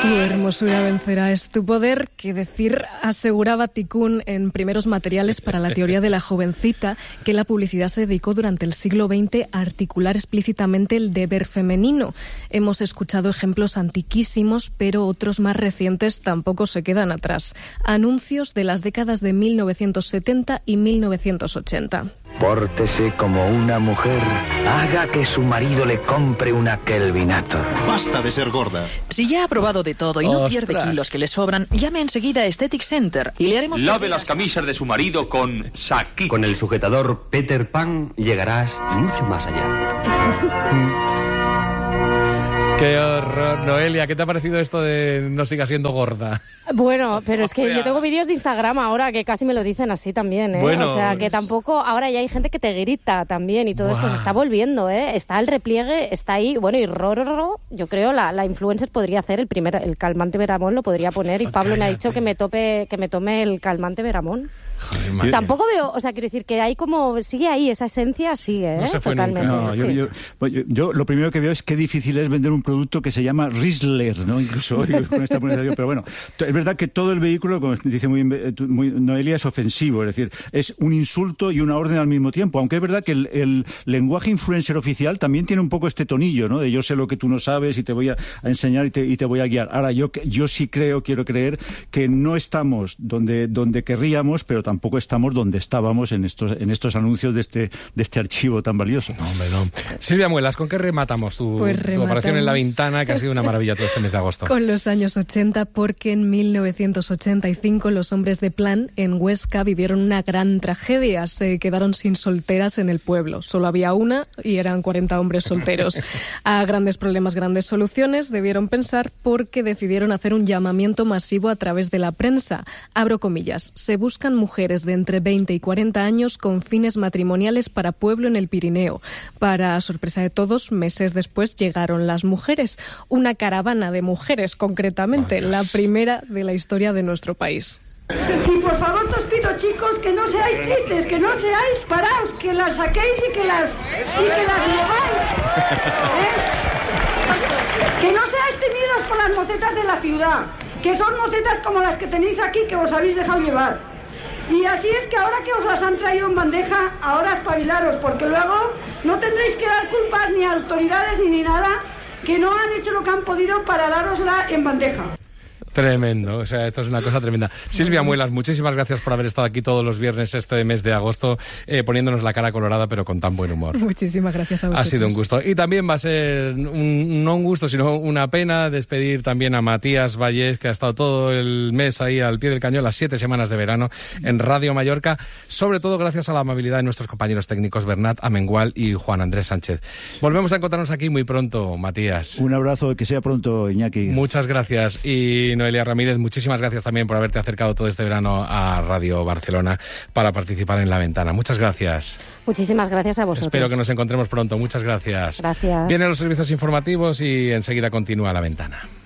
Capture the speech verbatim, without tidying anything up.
Tu hermosura vencerá, es tu poder. Que decir, aseguraba Tikkun en Primeros Materiales para la teoría de la jovencita, que la publicidad se dedicó durante el siglo veinte a articular explícitamente el deber femenino. Hemos escuchado ejemplos antiquísimos, pero otros más recientes tampoco se quedan atrás. Anuncios de las décadas de mil novecientos setenta y mil novecientos ochenta. Pórtese como una mujer. Haga que su marido le compre una Kelvinator. Basta de ser gorda. Si ya ha probado de todo y no ¡Ostras! pierde kilos que le sobran, llame enseguida a Aesthetic Center y le haremos... Lave las camisas de su marido con Saki. Con el sujetador Peter Pan llegarás mucho más allá. ¡Qué horror! Noelia, ¿qué te ha parecido esto de no siga siendo gorda? Bueno, pero es que yo tengo vídeos de Instagram ahora que casi me lo dicen así también, ¿eh? Bueno, o sea, que tampoco... Ahora ya hay gente que te grita también y todo Buah. esto se está volviendo, ¿eh? Está el repliegue, está ahí... Bueno, y Rororo, yo creo, la, la influencer podría hacer el primer... El calmante Veramón lo podría poner y Pablo me ha dicho que me, tope, que me tome el calmante Veramón. Joder, Tampoco veo, o sea, quiero decir que hay como, sigue ahí, esa esencia sigue, ¿eh? No se fue Totalmente. nunca. No, sí. yo, yo, yo, yo lo primero que veo es qué difícil es vender un producto que se llama Riesler, ¿no? Incluso hoy con esta pronunciación, pero bueno, es verdad que todo el vehículo, como dice muy, muy Noelia, es ofensivo, es decir, es un insulto y una orden al mismo tiempo, aunque es verdad que el, el lenguaje influencer oficial también tiene un poco este tonillo, ¿no? De yo sé lo que tú no sabes y te voy a, a enseñar y te, y te voy a guiar. Ahora, yo, yo sí creo, quiero creer que no estamos donde, donde querríamos, pero tampoco estamos donde estábamos en estos en estos anuncios de este de este archivo tan valioso. No, hombre, no. Silvia Muelas, ¿con qué rematamos tu, Pues tu rematamos operación en La Ventana, que ha sido una maravilla todo este mes de agosto? Con los años ochenta, porque en mil novecientos ochenta y cinco los hombres de Plan en Huesca vivieron una gran tragedia. Se quedaron sin solteras en el pueblo. Solo había una y eran cuarenta hombres solteros. A grandes problemas, grandes soluciones, debieron pensar, porque decidieron hacer un llamamiento masivo a través de la prensa. Abro comillas. Se buscan mujeres de entre veinte y cuarenta años con fines matrimoniales para pueblo en el Pirineo. Para sorpresa de todos, meses después llegaron las mujeres. Una caravana de mujeres, concretamente, Oh, la primera de la historia de nuestro país. Y por favor os pido, chicos, que no seáis tristes, que no seáis paraos, que las saquéis y que las y que las lleváis. ¿Eh? Que no seáis temidos por las mocetas de la ciudad, que son mocetas como las que tenéis aquí, que os habéis dejado llevar. Y así es que ahora que os las han traído en bandeja, ahora espabilaros, porque luego no tendréis que dar culpas ni a autoridades ni, ni nada, que no han hecho lo que han podido para darosla en bandeja. Tremendo, o sea, esto es una cosa tremenda. Silvia Muelas, muchísimas gracias por haber estado aquí todos los viernes este mes de agosto, eh, poniéndonos la cara colorada, pero con tan buen humor. Muchísimas gracias a vosotros. Ha sido un gusto. Y también va a ser, un, no un gusto, sino una pena despedir también a Matías Vallés, que ha estado todo el mes ahí al pie del cañón, las siete semanas de verano en Radio Mallorca, sobre todo gracias a la amabilidad de nuestros compañeros técnicos Bernat Amengual y Juan Andrés Sánchez. Volvemos a encontrarnos aquí muy pronto, Matías. Un abrazo, que sea pronto, Iñaki. Muchas gracias. Y Noelia Ramírez, muchísimas gracias también por haberte acercado todo este verano a Radio Barcelona para participar en La Ventana. Muchas gracias. Muchísimas gracias a vosotros. Espero que nos encontremos pronto. Muchas gracias. Gracias. Vienen los servicios informativos y enseguida continúa La Ventana.